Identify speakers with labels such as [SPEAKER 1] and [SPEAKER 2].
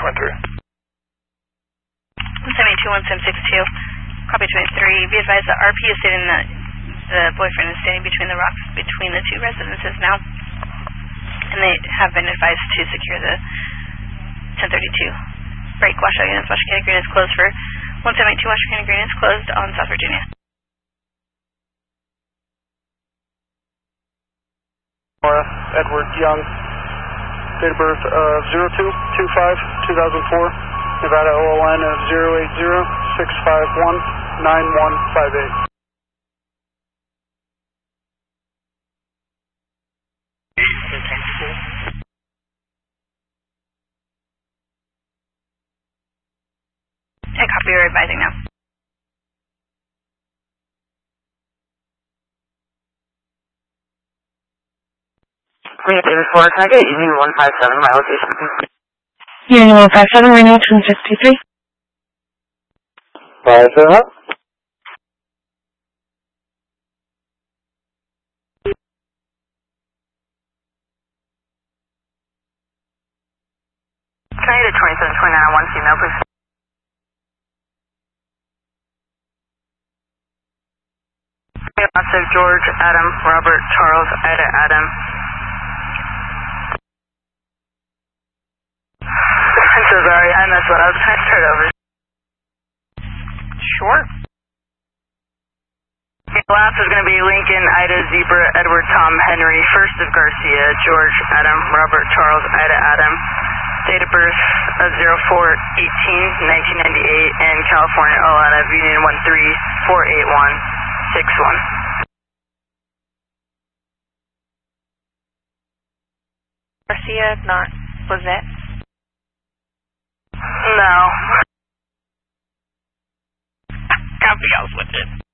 [SPEAKER 1] went through.
[SPEAKER 2] 172-1762, copy 23. Be advised that RP is stating that the boyfriend is standing between the rocks between the two residences now, and they have been advised to secure the 1032. Break, washout units, Washington Green is closed for 172 Washington Green is closed on South Virginia.
[SPEAKER 3] Edward Young, date of birth 02-25-2004, Nevada OLN of 080-651-9158.
[SPEAKER 2] I copy, you're advising now.
[SPEAKER 4] David 4, can I get Union 157, my location, please?
[SPEAKER 5] Union 157, Reno 263.
[SPEAKER 3] 57 up.
[SPEAKER 4] Can I get a 2729 on 1 female, please? Massive George, Adam, Robert, Charles, Ida, Adam. I'm so sorry, I missed what I was trying to start over.
[SPEAKER 2] Sure.
[SPEAKER 4] The last is going to be Lincoln, Ida, Zebra, Edward, Tom, Henry, First of Garcia, George, Adam, Robert, Charles, Ida, Adam. Date of birth of 04-18-1998 in California, Atlanta, Union 1348161.
[SPEAKER 2] Garcia, not Lizette.
[SPEAKER 4] No.
[SPEAKER 2] Copy, I'll switch it.